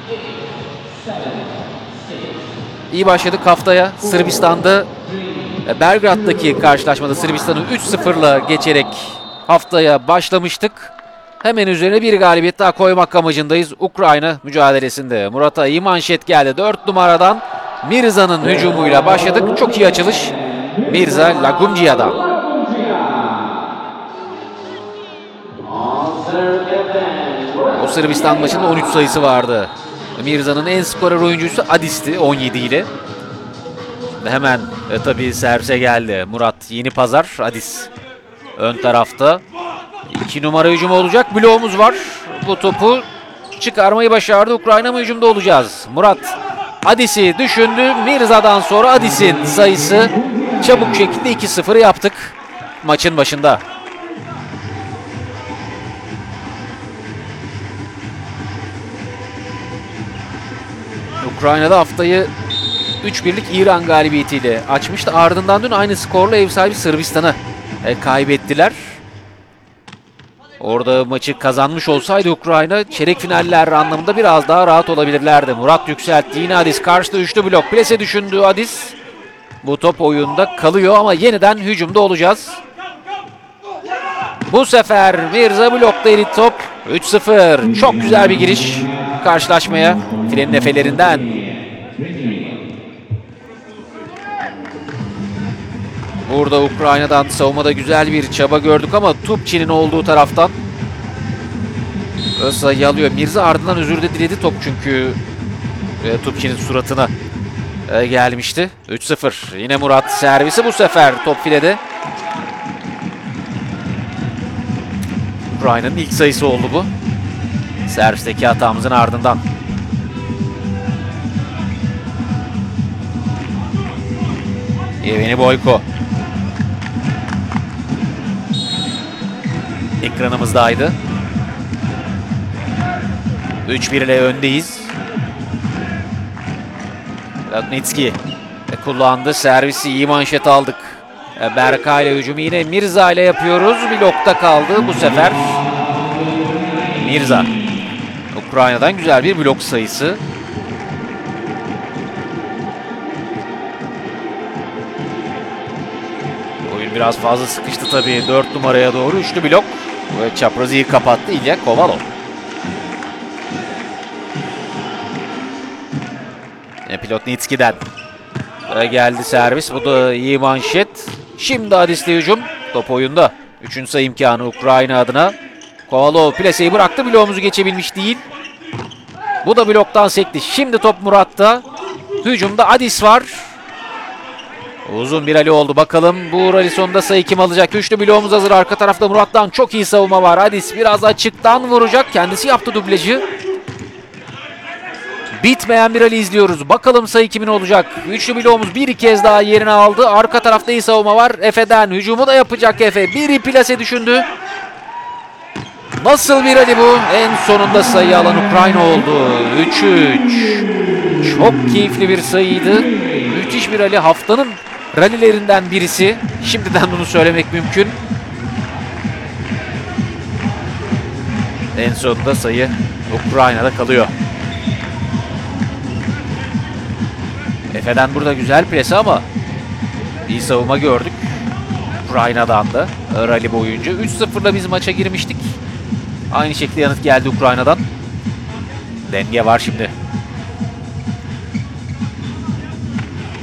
İyi başladık haftaya. Sırbistan'da Belgrad'daki karşılaşmada Sırbistan'ı 3-0'la geçerek haftaya başlamıştık. Hemen üzerine bir galibiyet daha koymak amacındayız Ukrayna mücadelesinde. Murat'a iyi manşet geldi. 4 numaradan Mirza'nın hücumuyla başladık. Çok iyi açılış Mirza Lagumdziya'dan. O Sırbistan maçında 13 sayısı vardı. Mirza'nın en skorer oyuncusu Adis'ti 17 ile. Hemen tabii servise geldi Murat Yenipazar. Adis ön tarafta. 2 numara hücumu olacak. Bloğumuz var. Bu topu çıkarmayı başardı. Ukrayna mı hücumda olacağız? Murat Adis'i düşündü. Mirza'dan sonra Adis'in sayısı çabuk şekilde 2-0'ı yaptık maçın başında. Ukrayna'da haftayı 3-1'lik İran galibiyetiyle açmıştı. Ardından dün aynı skorla ev sahibi Sırbistan'ı kaybettiler. Orada maçı kazanmış olsaydı Ukrayna çeyrek finaller anlamında biraz daha rahat olabilirlerdi. Murat yükseltti. Yine Adis karşıda üçlü blok. Plase düşündüğü Adis. Bu top oyunda kalıyor ama yeniden hücumda olacağız. Bu sefer Mirza blokta elit top. 3-0. Çok güzel bir giriş karşılaşmaya. Filenin efelerinden. Burada Ukrayna'dan savunmada güzel bir çaba gördük ama Tupçin'in olduğu taraftan sayı alıyor. Mirza ardından özür de diledi top çünkü Tupçin'in suratına gelmişti. 3-0. Yine Murat servisi bu sefer top filede. Ukrayna'nın ilk sayısı oldu bu. Servisteki hatamızın ardından. Evgeni Boyko. Ekranımızdaydı. 3-1 ile öndeyiz. Lagnitski kullandı. Servisi iyi manşet aldık. Berkay ile hücumu yine Mirza ile yapıyoruz. Blokta kaldı bu sefer. Mirza. Ukrayna'dan güzel bir blok sayısı. Oyun biraz fazla sıkıştı tabii. 4 numaraya doğru üçlü blok. Ve çaprazı iyi kapattı İlya Kovalov. Pilotnitski'den geldi servis. Bu da iyi manşet. Şimdi Adis'le hücum. Top oyunda. 3. sayı imkanı Ukrayna adına. Kovalov plaseyi bıraktı. Bloğumuzu geçebilmiş değil. Bu da bloktan sekti. Şimdi top Murat'ta. Hücumda Adis var. Uzun bir rally oldu. Bakalım bu rally sonunda sayı kim alacak? Üçlü bloğumuz hazır. Arka tarafta Murat'tan çok iyi savunma var. Adis biraz açıktan vuracak. Kendisi yaptı dublajı. Bitmeyen bir rally izliyoruz. Bakalım sayı kimin olacak? Üçlü bloğumuz bir kez daha yerini aldı. Arka tarafta iyi savunma var. Efe'den hücumu da yapacak Efe. Biri plase düşündü. Nasıl bir rally bu? En sonunda sayı alan Ukrayna oldu. 3-3. Çok keyifli bir sayıydı. Müthiş bir rally. Haftanın rallilerinden birisi. Şimdiden bunu söylemek mümkün. En sonunda sayı Ukrayna'da kalıyor. Efe'den burada güzel presi ama iyi savunma gördük. Ukrayna'dan da rally boyunca. 3-0'la biz maça girmiştik. Aynı şekilde yanıt geldi Ukrayna'dan. Denge var şimdi.